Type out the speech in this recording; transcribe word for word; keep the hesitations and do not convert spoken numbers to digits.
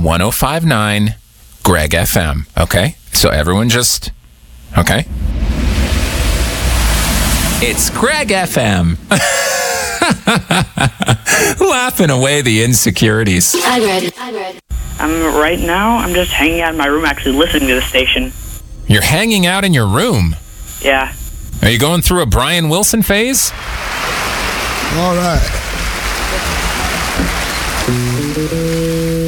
one oh five point nine Greg F M. Okay? So everyone just... Okay? It's Greg F M. Laughing away the insecurities. Hi, Greg. Hi, Greg. I'm right now, I'm just hanging out in my room actually listening to the station. You're hanging out in your room? Yeah. Are you going through a Brian Wilson phase? All right.